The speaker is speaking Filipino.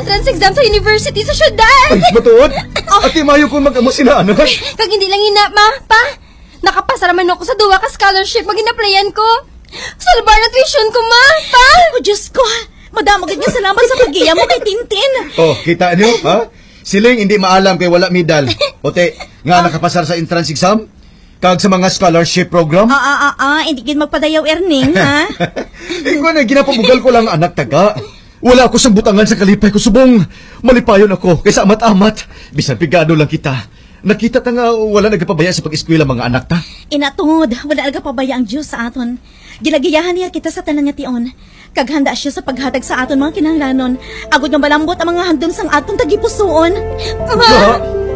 entrance exam sa university sa syudad. Ay, matuod? Ati mayo kung mag-amo sila, anak. Kag hindi lang ina, ma, pa. Nakapasa naman ako sa duwa ka scholarship mag-inaplayan ko. Salbar na tuition ko, ma, pa. Oh, Diyos ko. Madamagad nga salamat sa pag-iya mo kay Tintin. Oh, kita niyo, ha? Siling hindi maalam kay wala medal. Ote, nga nakapasar sa entrance exam? Kag sa mga scholarship program? Hindi kin magpadayaw erning, ha? Ikaw na, ginapabugal ko lang anak taga. Wala ako sa butangan sa kalipay ko, subong. Malipayon ako, kaysa amat-amat. Bisan pigado lang kita. Nakita ta nga wala nagpabaya sa pag-eskwela mga anak ta. Inatod, wala nagpabaya ang Diyos sa aton. Ginagiyahan niya kita sa tanan nga tion. Kaghanda siya sa paghatag sa aton mga kinahanglanon. Agod nga malambot ang mga handom sang aton tagipusoon. Ma!